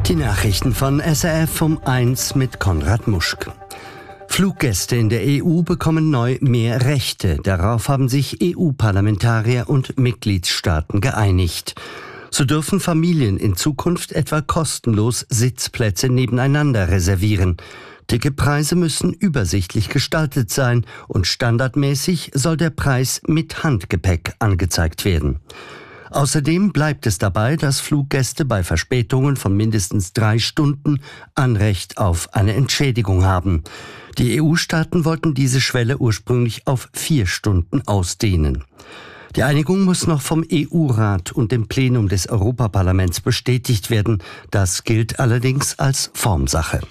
Die Nachrichten von SRF um 1 mit Konrad Muschk. Fluggäste in der EU bekommen neu mehr Rechte. Darauf haben sich EU-Parlamentarier und Mitgliedstaaten geeinigt. So dürfen Familien in Zukunft etwa kostenlos Sitzplätze nebeneinander reservieren. Ticketpreise müssen übersichtlich gestaltet sein und standardmäßig soll der Preis mit Handgepäck angezeigt werden. Außerdem bleibt es dabei, dass Fluggäste bei Verspätungen von mindestens 3 Stunden Anrecht auf eine Entschädigung haben. Die EU-Staaten wollten diese Schwelle ursprünglich auf 4 Stunden ausdehnen. Die Einigung muss noch vom EU-Rat und dem Plenum des Europaparlaments bestätigt werden. Das gilt allerdings als Formsache.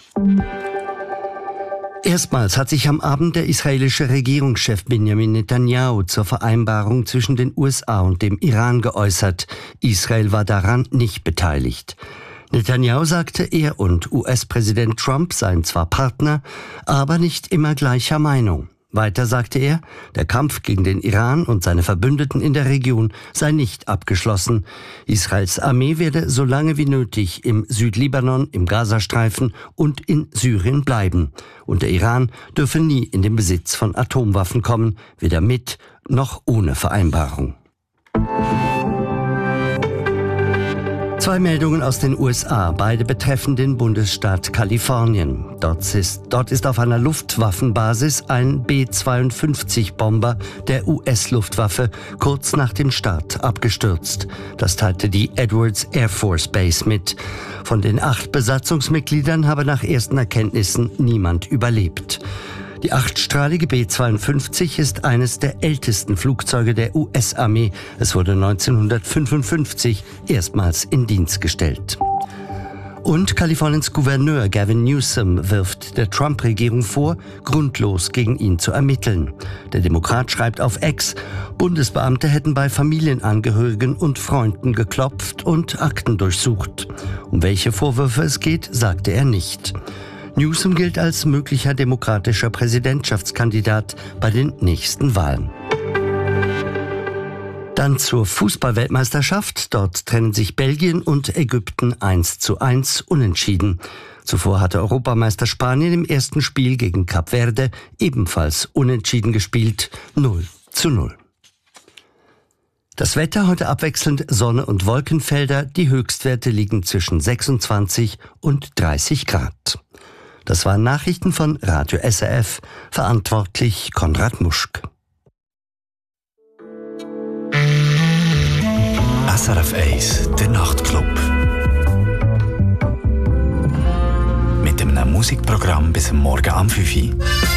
Erstmals hat sich am Abend der israelische Regierungschef Benjamin Netanyahu zur Vereinbarung zwischen den USA und dem Iran geäußert. Israel war daran nicht beteiligt. Netanyahu sagte, er und US-Präsident Trump seien zwar Partner, aber nicht immer gleicher Meinung. Weiter sagte er, der Kampf gegen den Iran und seine Verbündeten in der Region sei nicht abgeschlossen. Israels Armee werde so lange wie nötig im Südlibanon, im Gazastreifen und in Syrien bleiben. Und der Iran dürfe nie in den Besitz von Atomwaffen kommen, weder mit noch ohne Vereinbarung. 2 Meldungen aus den USA, beide betreffen den Bundesstaat Kalifornien. Dort ist auf einer Luftwaffenbasis ein B-52-Bomber der US-Luftwaffe kurz nach dem Start abgestürzt. Das teilte die Edwards Air Force Base mit. Von den 8 Besatzungsmitgliedern habe nach ersten Erkenntnissen niemand überlebt. Die 8-strahlige B-52 ist eines der ältesten Flugzeuge der US-Armee. Es wurde 1955 erstmals in Dienst gestellt. Und Kaliforniens Gouverneur Gavin Newsom wirft der Trump-Regierung vor, grundlos gegen ihn zu ermitteln. Der Demokrat schreibt auf X, Bundesbeamte hätten bei Familienangehörigen und Freunden geklopft und Akten durchsucht. Um welche Vorwürfe es geht, sagte er nicht. Newsom gilt als möglicher demokratischer Präsidentschaftskandidat bei den nächsten Wahlen. Dann zur Fußball-Weltmeisterschaft. Dort trennen sich Belgien und Ägypten 1:1 unentschieden. Zuvor hatte Europameister Spanien im ersten Spiel gegen Kap Verde ebenfalls unentschieden gespielt, 0:0. Das Wetter heute abwechselnd Sonne und Wolkenfelder. Die Höchstwerte liegen zwischen 26 und 30 Grad. Das waren Nachrichten von Radio SRF, verantwortlich Konrad Muschk. SRF 1, der Nachtclub. Mit einem Musikprogramm bis Morgen am 5 Uhr.